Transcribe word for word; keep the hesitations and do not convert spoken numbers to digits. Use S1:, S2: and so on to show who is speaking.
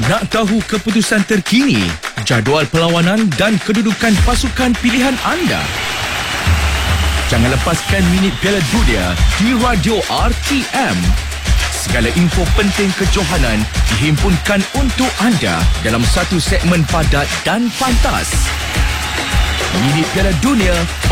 S1: Nak tahu keputusan terkini, jadual perlawanan dan kedudukan pasukan pilihan anda? Jangan lepaskan minit Piala Dunia di Radio R T M. Segala info penting kejohanan dihimpunkan untuk anda dalam satu segmen padat dan pantas. Minit Piala Dunia